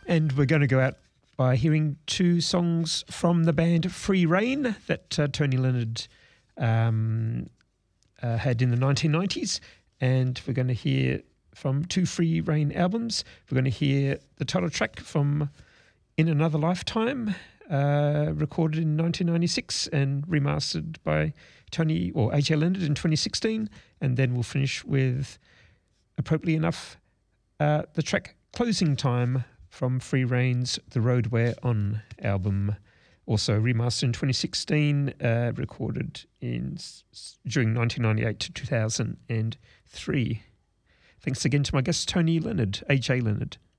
And we're going to go out by hearing two songs from the band Free Rein that Tony Leonard had in the 1990s. And we're going to hear from two Free Rein albums. We're going to hear the title track from In Another Lifetime, recorded in 1996 and remastered by Tony or AJ Leonard in 2016. And then we'll finish with, appropriately enough, the track Closing Time from Free Rein's The Road We're On album, also remastered in 2016, recorded during 1998 to 2003. Thanks again to my guest, Tony Leonard, AJ Leonard.